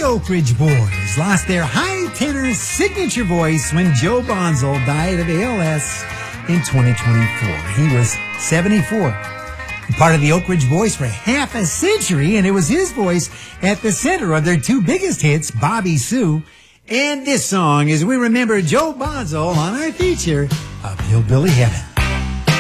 Oak Ridge Boys lost their high tenor signature voice when Joe Bonzo died of ALS in 2024. He was 74. Part of the Oak Ridge Boys for half a century, and it was his voice at the center of their two biggest hits, Bobby Sue and this song, as we remember Joe Bonzo on our feature of Hillbilly Heaven.